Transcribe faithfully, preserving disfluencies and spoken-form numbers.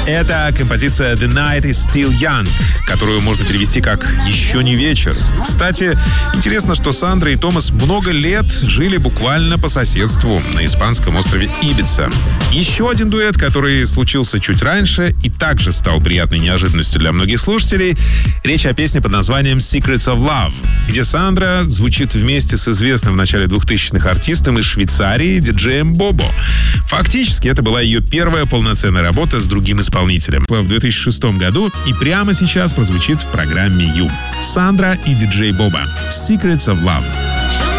Это композиция «The Night is Still Young», которую можно перевести как «Еще не вечер». Кстати, интересно, что Сандра и Томас много лет жили буквально по соседству на испанском острове Ибица. Еще один дуэт, который случился чуть раньше и также стал приятной неожиданностью для многих слушателей. Речь о песне под названием «Secrets of Love», где Сандра звучит вместе с известным в начале двухтысячных артистом из Швейцарии диджеем Бобо. Фактически, это была ее первая полноценная работа с другим исполнителем. В две тысячи шестом году и прямо сейчас прозвучит в программе Ю. Сандра и диджей Бобо. «Secrets of Love».